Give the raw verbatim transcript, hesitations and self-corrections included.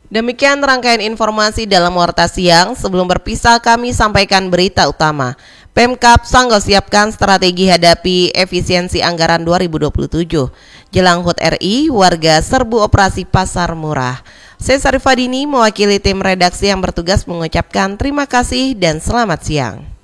Demikian rangkaian informasi dalam Warta Siang. Sebelum berpisah, kami sampaikan berita utama. Pemkab Sanggau siapkan strategi hadapi efisiensi anggaran dua ribu dua puluh tujuh. Jelang H U T R I, warga serbu operasi pasar murah. Saya Sarifadini mewakili tim redaksi yang bertugas mengucapkan terima kasih dan selamat siang.